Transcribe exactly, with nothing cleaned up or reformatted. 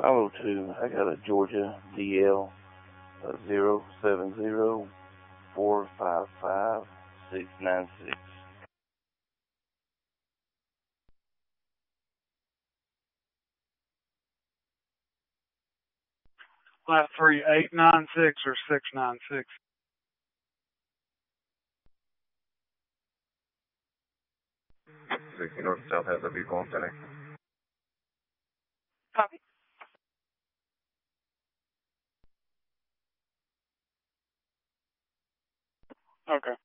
five oh two, I got a Georgia D L uh, zero seven zero four five five six nine six. Flat three eight nine six or six nine six. sixty North South has a vehicle on center. Copy. Okay.